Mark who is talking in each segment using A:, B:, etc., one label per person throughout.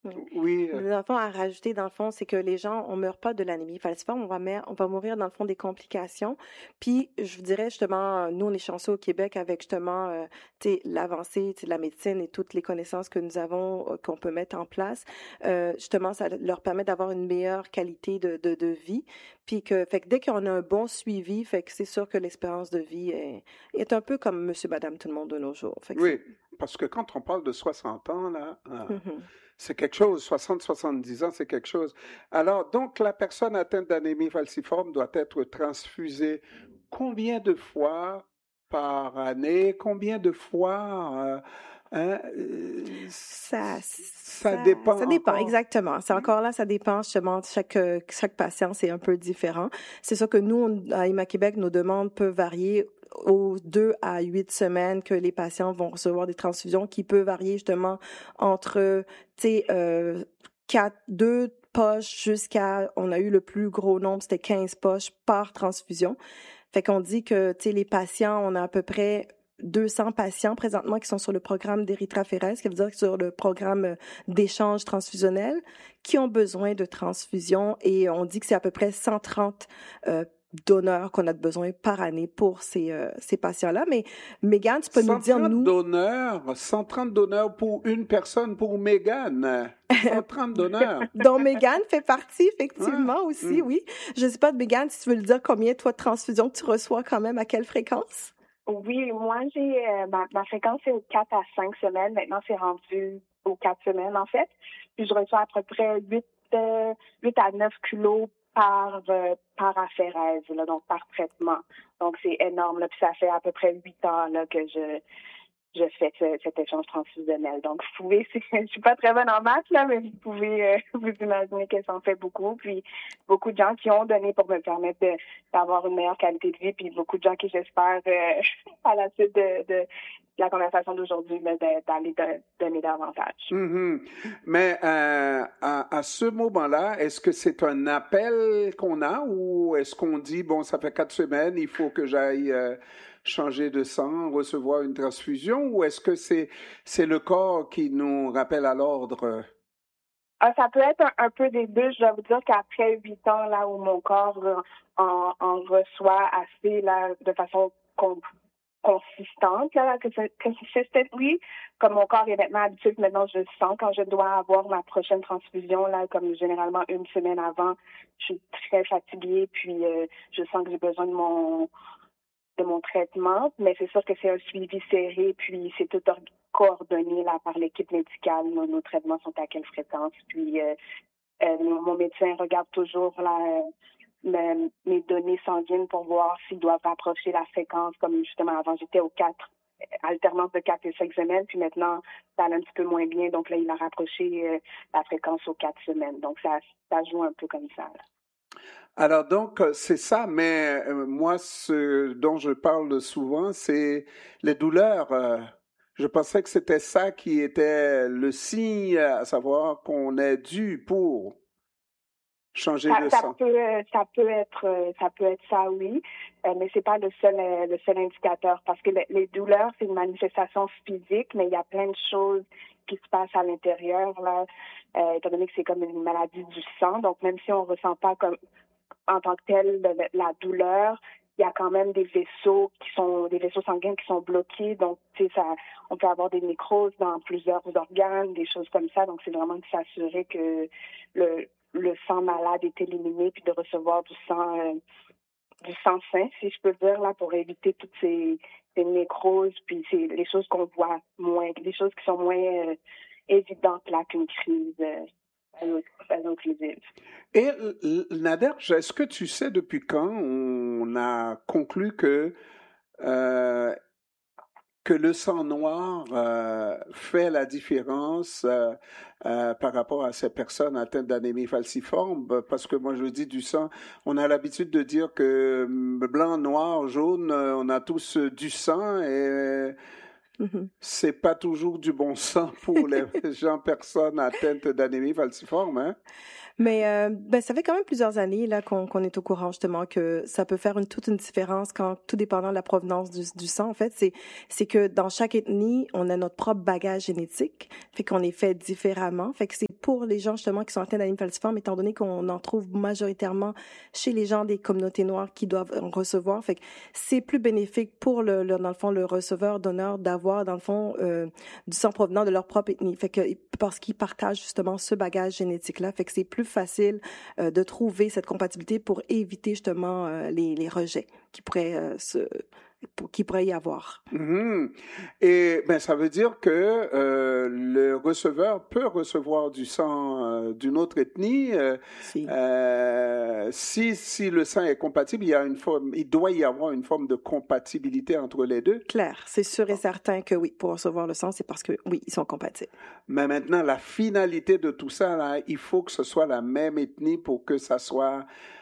A: Oui.
B: Dans le fond, à rajouter, dans le fond, c'est que les gens, on meurt pas de l'anémie falciforme, on va mourir, dans le fond, des complications. Puis, je vous dirais, justement, nous, on est chanceux au Québec avec, justement, l'avancée, de la médecine et toutes les connaissances que nous avons, qu'on peut mettre en place. Justement, ça leur permet d'avoir une meilleure qualité de vie. Puis fait que dès qu'on a un bon suivi, fait que c'est sûr que l'espérance de vie est un peu comme monsieur, madame, tout le monde de nos jours. Fait que
A: Oui, parce que quand on parle de 60 ans, là,
B: Mhm.
A: c'est quelque chose, 60-70 ans, c'est quelque chose. Alors, donc, la personne atteinte d'anémie falciforme doit être transfusée combien de fois par année? Combien de fois? Hein, ça dépend
B: Ça dépend,
A: encore.
B: exactement. C'est encore là, ça dépend justement, chaque patient, c'est un peu différent. C'est sûr que nous, à IMA Québec, nos demandes peuvent varier aux 2 à 8 semaines que les patients vont recevoir des transfusions qui peuvent varier justement entre, tu sais, 2 poches jusqu'à, on a eu le plus gros nombre, c'était 15 poches par transfusion. Fait qu'on dit que, tu sais, les patients, on a à peu près 200 patients présentement qui sont sur le programme d'érythrophérèse, qui veut dire sur le programme d'échange transfusionnel, qui ont besoin de transfusion et on dit que c'est à peu près 130 donneurs qu'on a besoin par année pour ces patients-là. Mais Mégane, tu peux nous dire,
A: 130 donneurs pour une personne, pour Mégane. 130 donneurs.
B: dont Mégane fait partie,
A: Ah,
B: effectivement, aussi, oui. Je sais pas, Mégane, si tu veux le dire, combien, toi, de transfusions que tu reçois quand même, à quelle fréquence?
C: Oui, moi, j'ai ma fréquence, c'est aux 4 à 5 semaines. Maintenant, c'est rendu aux 4 semaines, en fait. Puis, je reçois à peu près 8 à 9 kilos par aphérèse, là, donc par traitement. Donc, c'est énorme, là. Puis, ça fait à peu près 8 ans là, que je fais cet échange transfusionnel. Donc, vous pouvez, je suis pas très bonne en maths, là, mais vous pouvez vous imaginer que ça en fait beaucoup. Puis, beaucoup de gens qui ont donné pour me permettre d'avoir une meilleure qualité de vie. Puis, beaucoup de gens qui, j'espère, à la suite de la conversation d'aujourd'hui, d'aller donner davantage.
A: Mhm. Mais à ce moment-là, est-ce que c'est un appel qu'on a ou est-ce qu'on dit, bon, ça fait 4 semaines, il faut que j'aille changer de sang, recevoir une transfusion, ou est-ce que c'est le corps qui nous rappelle à l'ordre?
C: Ça peut être un peu des deux. Je dois vous dire qu'après 8 ans, là où mon corps en reçoit assez là, de façon consistante, là, consistently, comme mon corps est maintenant habitué, maintenant je sens quand je dois avoir ma prochaine transfusion, là, comme généralement une semaine avant, je suis très fatiguée, puis je sens que j'ai besoin de mon traitement, mais c'est sûr que c'est un suivi serré, puis c'est tout coordonné là par l'équipe médicale. Nos traitements sont à quelle fréquence, puis mon médecin regarde toujours là, mes données sanguines pour voir s'ils doivent rapprocher la fréquence, comme justement avant j'étais aux 4, alternance de 4 et 5 semaines, puis maintenant ça allait un petit peu moins bien, donc là il a rapproché la fréquence aux 4 semaines, donc ça joue un peu comme ça là.
A: Alors donc, c'est ça, mais moi, ce dont je parle souvent, c'est les douleurs. Je pensais que c'était ça qui était le signe, à savoir qu'on est dû pour changer de sang.
C: Ça peut être ça, oui, mais c'est pas le seul indicateur, parce que les douleurs, c'est une manifestation physique, mais il y a plein de choses qui se passent à l'intérieur, là, étant donné que c'est comme une maladie du sang, donc même si on ressent pas comme en tant que tel la douleur, il y a quand même des vaisseaux sanguins qui sont bloqués, donc tu sais, on peut avoir des nécroses dans plusieurs organes, des choses comme ça, donc c'est vraiment de s'assurer que le sang malade est éliminé, puis de recevoir du sang sain, si je peux dire, là, pour éviter toutes ces nécroses, puis c'est les choses qu'on voit moins, des choses qui sont moins évidentes là qu'une crise occlusive.
A: Et Nader, est-ce que tu sais depuis quand on a conclu que le sang noir fait la différence par rapport à ces personnes atteintes d'anémie falciforme? Parce que moi, je dis du sang, on a l'habitude de dire que blanc, noir, jaune, on a tous du sang et
B: Mhm.
A: c'est pas toujours du bon sang pour les personnes atteintes d'anémie falciforme, hein?
B: Mais ben, ça fait quand même plusieurs années là qu'on est au courant justement que ça peut faire toute une différence quand tout dépendant de la provenance du sang. En fait, c'est que dans chaque ethnie, on a notre propre bagage génétique, fait qu'on est fait différemment. Fait que c'est pour les gens justement qui sont atteints d'anémie falciforme, étant donné qu'on en trouve majoritairement chez les gens des communautés noires qui doivent en recevoir. Fait que c'est plus bénéfique pour dans le fond le receveur donneur d'avoir dans le fond du sang provenant de leur propre ethnie. Fait que parce qu'ils partagent justement ce bagage génétique là, fait que c'est plus facile de trouver cette compatibilité pour éviter justement les rejets qui pourrait y avoir.
A: Mhm. Et ben ça veut dire que le receveur peut recevoir du sang d'une autre ethnie
B: Si.
A: si le sang est compatible, il doit y avoir une forme de compatibilité entre les deux.
B: Claire, c'est sûr et certain que oui, pour recevoir le sang, c'est parce que oui, ils sont compatibles.
A: Mais maintenant, la finalité de tout ça, là, il faut que ce soit la même ethnie pour que ça soit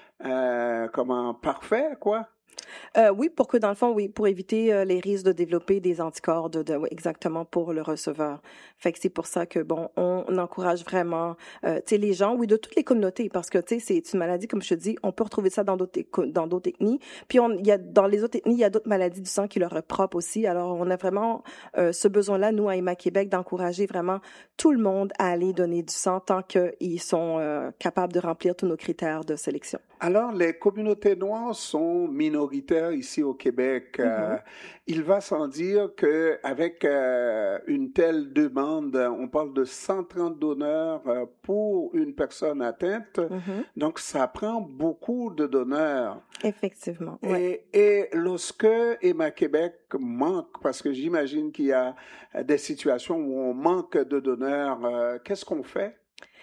A: parfait, quoi.
B: Oui, pour que dans le fond, oui, pour éviter les risques de développer des anticorps, oui, exactement pour le receveur. Fait que c'est pour ça que bon, on encourage vraiment, tu sais, les gens, oui, de toutes les communautés, parce que tu sais, c'est une maladie comme je te dis, on peut retrouver ça dans d'autres ethnies. Puis il y a dans les autres ethnies, il y a d'autres maladies du sang qui leur est propre aussi. Alors on a vraiment ce besoin-là, nous à Emma Québec, d'encourager vraiment tout le monde à aller donner du sang tant qu'ils sont capables de remplir tous nos critères de sélection.
A: Alors, les communautés noires sont minoritaires ici au Québec.
B: Mm-hmm.
A: Il va sans dire qu'avec une telle demande, on parle de 130 donneurs pour une personne atteinte.
B: Mm-hmm.
A: Donc, ça prend beaucoup de donneurs.
B: Effectivement. Ouais.
A: Et lorsque Emma Québec manque, parce que j'imagine qu'il y a des situations où on manque de donneurs, qu'est-ce qu'on fait?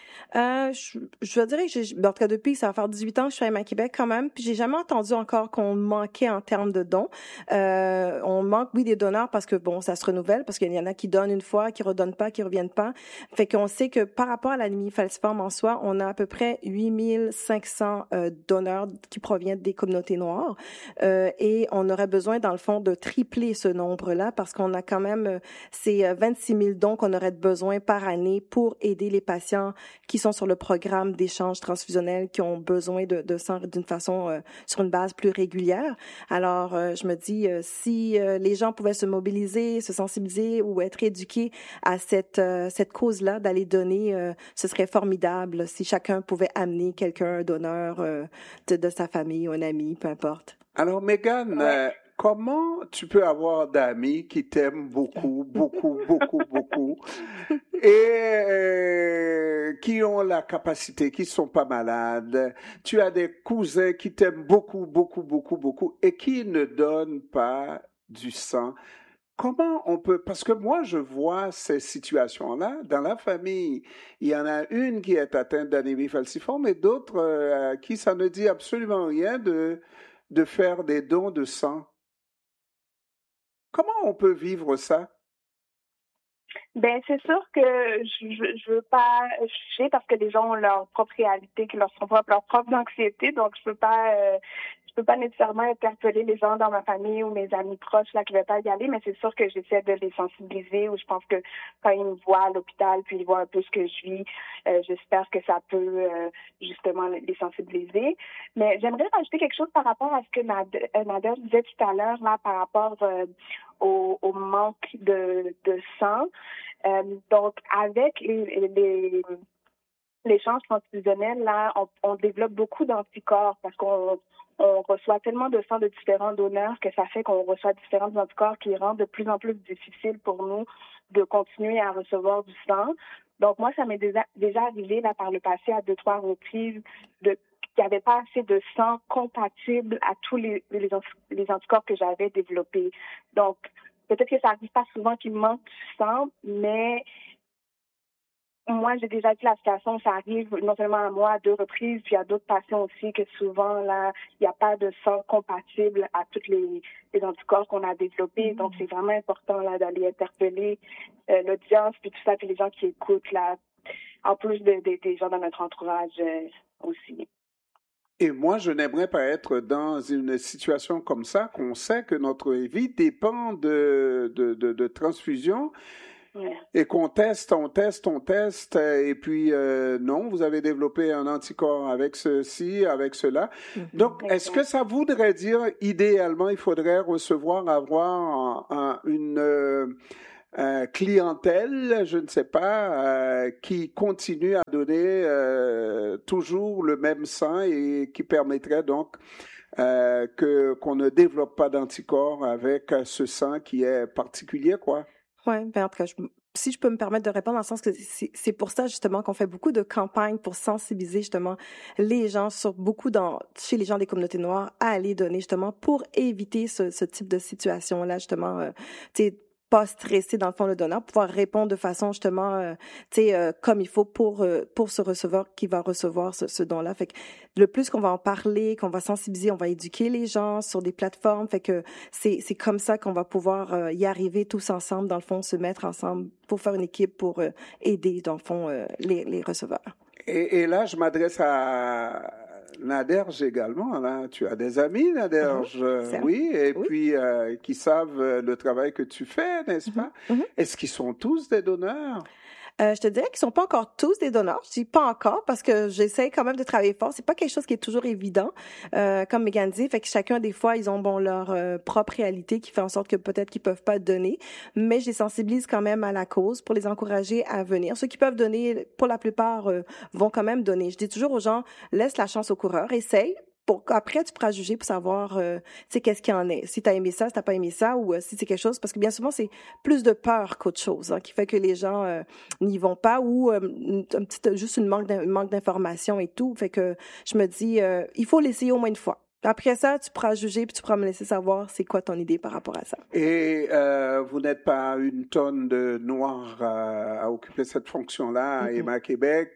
B: Je veux dire que en tout cas, depuis, ça va faire 18 ans que je suis à Québec quand même, puis j'ai jamais entendu encore qu'on manquait en termes de dons. On manque, oui, des donneurs parce que, bon, ça se renouvelle, parce qu'il y en a qui donnent une fois, qui redonnent pas, qui reviennent pas. Fait qu'on sait que par rapport à l'anémie falciforme en soi, on a à peu près 8500 donneurs qui proviennent des communautés noires. Et on aurait besoin, dans le fond, de tripler ce nombre-là parce qu'on a quand même, c'est 26 000 dons qu'on aurait besoin par année pour aider les patients qui sont sur le programme d'échange transfusionnel, qui ont besoin de sang d'une façon, sur une base plus régulière. Alors, je me dis, si les gens pouvaient se mobiliser, se sensibiliser ou être éduqués à cette cause-là, d'aller donner, ce serait formidable si chacun pouvait amener quelqu'un, un donneur de sa famille ou un ami, peu importe.
A: Alors, Megan, comment tu peux avoir d'amis qui t'aiment beaucoup, beaucoup, beaucoup, beaucoup, et qui ont la capacité, qui sont pas malades? Tu as des cousins qui t'aiment beaucoup, beaucoup, beaucoup, beaucoup, et qui ne donnent pas du sang. Comment on peut, parce que moi je vois ces situations-là, dans la famille, il y en a une qui est atteinte d'anémie falciforme et d'autres à qui ça ne dit absolument rien de faire des dons de sang. Comment on peut vivre ça?
C: Ben c'est sûr que je veux pas juger parce que les gens ont leur propre réalité, qui leur sont propres, leur propre anxiété, donc je peux pas nécessairement interpeller les gens dans ma famille ou mes amis proches là qui veulent pas y aller, mais c'est sûr que j'essaie de les sensibiliser, ou je pense que quand ils me voient à l'hôpital puis ils voient un peu ce que je vis, j'espère que ça peut justement les sensibiliser. Mais j'aimerais rajouter quelque chose par rapport à ce que Nader disait tout à l'heure là par rapport au manque de sang. Donc, avec l'échange transfusionnel, là, on développe beaucoup d'anticorps parce qu'on reçoit tellement de sang de différents donneurs que ça fait qu'on reçoit différents anticorps qui rendent de plus en plus difficile pour nous de continuer à recevoir du sang. Donc, moi, ça m'est déjà arrivé là par le passé à 2-3 reprises qu'il n'y avait pas assez de sang compatible à tous les anticorps que j'avais développés. Donc, peut-être que ça n'arrive pas souvent qu'il me manque du sang, mais moi, j'ai déjà dit la situation, ça arrive non seulement à moi à 2 reprises, puis à d'autres patients aussi, que souvent, là, il n'y a pas de sang compatible à tous les anticorps qu'on a développés. Donc, c'est vraiment important là d'aller interpeller l'audience, puis tout ça, puis les gens qui écoutent, là, en plus des gens dans notre entourage aussi.
A: Et moi, je n'aimerais pas être dans une situation comme ça, qu'on sait que notre vie dépend de transfusion
C: Ouais.
A: et qu'on teste, et puis non, vous avez développé un anticorps avec ceci, avec cela. Donc, est-ce que ça voudrait dire, idéalement, il faudrait avoir une clientèle, je ne sais pas, qui continue à donner toujours le même sang et qui permettrait donc qu'on ne développe pas d'anticorps avec ce sang qui est particulier, quoi.
B: Oui, ben en tout cas, si je peux me permettre de répondre, dans le sens que c'est pour ça justement qu'on fait beaucoup de campagnes pour sensibiliser justement les gens chez les gens des communautés noires à aller donner justement pour éviter ce type de situation-là, justement, tu sais, pas stresser dans le fond le donneur, pouvoir répondre de façon justement, comme il faut pour ce receveur qui va recevoir ce don-là. Fait que le plus qu'on va en parler, qu'on va sensibiliser, on va éduquer les gens sur des plateformes. Fait que c'est comme ça qu'on va pouvoir y arriver tous ensemble, dans le fond, se mettre ensemble pour faire une équipe pour aider, dans le fond, les receveurs.
A: Et là, je m'adresse à Naderge également. Là, tu as des amis, Naderge, oui, et puis qui savent le travail que tu fais, n'est-ce pas? Est-ce qu'ils sont tous des donneurs?
B: Je te dirais qu'ils sont pas encore tous des donneurs. Je dis pas encore parce que j'essaie quand même de travailler fort. C'est pas quelque chose qui est toujours évident, comme Megan dit. Fait que chacun, des fois, ils ont leur propre réalité qui fait en sorte que peut-être qu'ils peuvent pas donner. Mais je les sensibilise quand même à la cause pour les encourager à venir. Ceux qui peuvent donner, pour la plupart, vont quand même donner. Je dis toujours aux gens, laisse la chance aux coureurs, essaye. Pour qu'après tu pourras juger pour savoir tu sais qu'est-ce qu'il y en est, si t'as aimé ça, si t'as pas aimé ça, ou si c'est quelque chose, parce que bien souvent c'est plus de peur qu'autre chose qui fait que les gens n'y vont pas, ou juste une manque d'information et tout, fait que je me dis il faut l'essayer au moins une fois. Après ça, tu pourras juger puis tu pourras me laisser savoir c'est quoi ton idée par rapport à ça.
A: Et vous n'êtes pas une tonne de noirs à occuper cette fonction-là à Emma Québec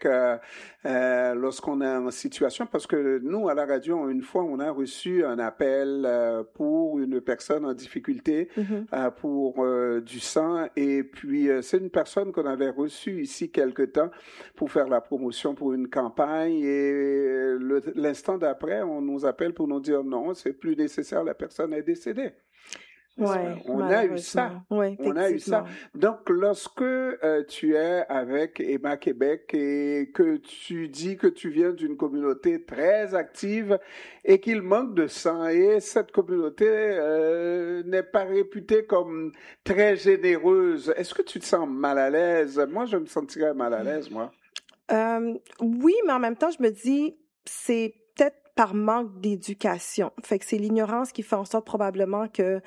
A: lorsqu'on est en situation, parce que nous, à la radio, une fois, on a reçu un appel pour une personne en difficulté pour du sang, et puis c'est une personne qu'on avait reçue ici quelque temps pour faire la promotion pour une campagne, et l'instant d'après, on nous appelle pour nous dire non, c'est plus nécessaire, la personne est décédée.
B: Ouais,
A: on a eu ça.
B: Ouais,
A: on a eu ça. Donc, lorsque tu es avec Emma Québec et que tu dis que tu viens d'une communauté très active et qu'il manque de sang, et cette communauté n'est pas réputée comme très généreuse, est-ce que tu te sens mal à l'aise? Moi, je me sentirais mal à l'aise, moi.
B: Oui, mais en même temps, je me dis, c'est peut-être par manque d'éducation. Fait que c'est l'ignorance qui fait en sorte probablement que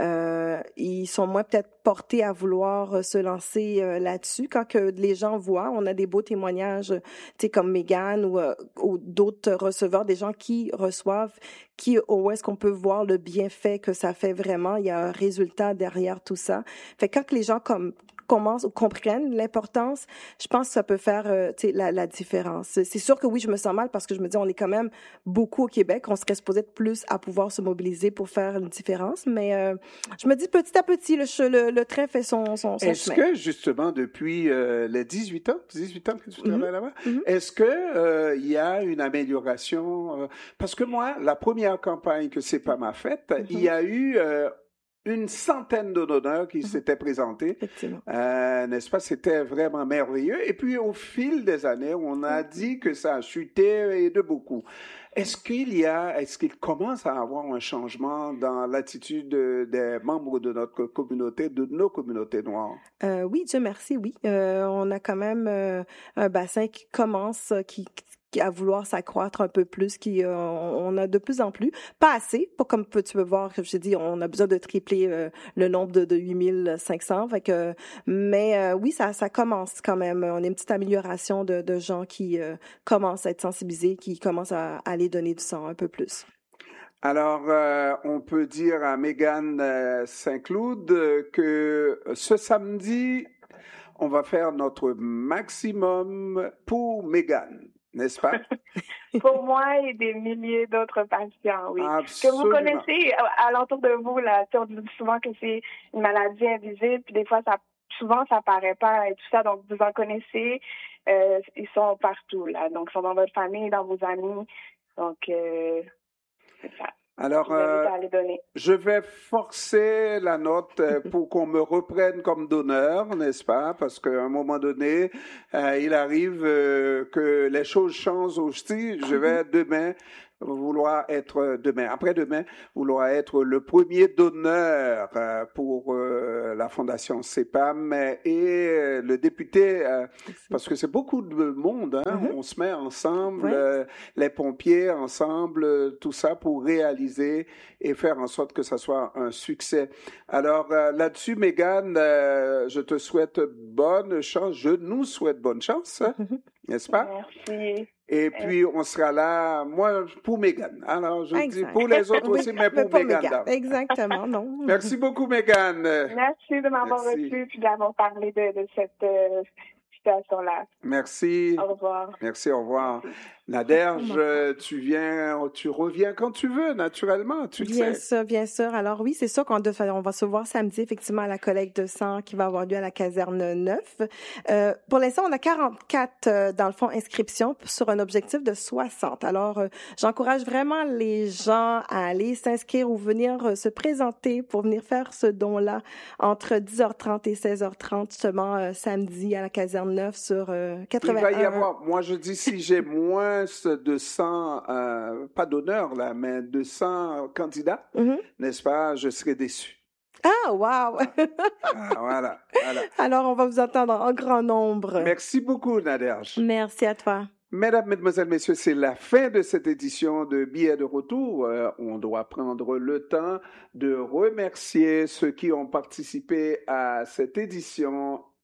B: ils sont moins peut-être portés à vouloir se lancer là-dessus. Quand que les gens voient, on a des beaux témoignages, tu sais, comme Megan ou d'autres receveurs, des gens qui reçoivent, où est-ce qu'on peut voir le bienfait que ça fait vraiment. Il y a un résultat derrière tout ça. Fait que quand les gens commencent ou comprennent l'importance, je pense que ça peut faire la différence. C'est sûr que oui, je me sens mal parce que je me dis on est quand même beaucoup au Québec, on serait supposé être plus à pouvoir se mobiliser pour faire une différence, mais je me dis petit à petit le train fait son chemin.
A: Est-ce que justement depuis les 18 ans que tu travailles là-bas, est-ce que il y a une amélioration parce que moi, la première campagne que CEPAM a faite, il y a eu une centaine de donneurs qui s'étaient présentés, n'est-ce pas? C'était vraiment merveilleux. Et puis, au fil des années, on a dit que ça a chuté et de beaucoup. Est-ce qu'il commence à avoir un changement dans l'attitude des membres de notre communauté, de nos communautés noires?
B: Oui, Dieu merci, oui. On a quand même un bassin qui commence, qui à vouloir s'accroître un peu plus, on a de plus en plus, pas assez, pas comme tu peux voir, comme je t'ai dit, on a besoin de tripler le nombre de 8500, fait que, mais oui, ça commence quand même, on a une petite amélioration de gens qui commencent à être sensibilisés, qui commencent à aller donner du sang un peu plus.
A: Alors, on peut dire à Megan Saint-Cloud que ce samedi, on va faire notre maximum pour Megan. N'est-ce pas?
C: Pour moi et des milliers d'autres patients, oui.
A: Absolument.
C: Que vous connaissez alentour de vous, là, on dit souvent que c'est une maladie invisible, puis des fois, souvent, ça paraît pas et tout ça, donc vous en connaissez, ils sont partout, là. Donc, ils sont dans votre famille, dans vos amis. Donc, c'est ça.
A: Alors,
C: À les donner.
A: je vais forcer la note pour qu'on me reprenne comme donneur, n'est-ce pas? Parce qu'à un moment donné, il arrive que les choses changent aussi. Je vais après-demain, vouloir être le premier donneur pour la Fondation CEPAM et le député, parce que c'est beaucoup de monde, hein? On se met ensemble, les pompiers ensemble, tout ça pour réaliser et faire en sorte que ça soit un succès. Alors là-dessus, Mégane, je te souhaite bonne chance, je nous souhaite bonne chance, n'est-ce pas?
C: Merci.
A: Et puis, on sera là, moi, pour Mégane. Alors, je dis pour les autres aussi, mais pour Mégane.
B: Exactement, non.
A: Merci beaucoup, Mégane.
C: Merci de m'avoir reçu et d'avoir parlé de cette situation-là.
A: Merci.
C: Au revoir.
A: Merci, au revoir. Naderge, tu reviens quand tu veux, naturellement, tu le sais.
B: Bien sûr, bien sûr. Alors oui, c'est sûr on va se voir samedi, effectivement, à la collecte de sang qui va avoir lieu à la caserne 9. Pour l'instant, on a 44, dans le fond, inscriptions sur un objectif de 60. Alors, j'encourage vraiment les gens à aller s'inscrire ou venir se présenter pour venir faire ce don-là entre 10h30 et 16h30, justement, samedi à la caserne 9 sur 81.
A: Il va y avoir, moi je dis, si j'ai moins de 100, pas d'honneur là, mais de 100 candidats, n'est-ce pas, je serai déçu.
B: Ah, wow!
A: Voilà.
B: Alors, on va vous entendre en grand nombre.
A: Merci beaucoup, Naderge.
B: Merci à toi.
A: Mesdames, Mesdemoiselles, Messieurs, c'est la fin de cette édition de Billets de retour. On doit prendre le temps de remercier ceux qui ont participé à cette édition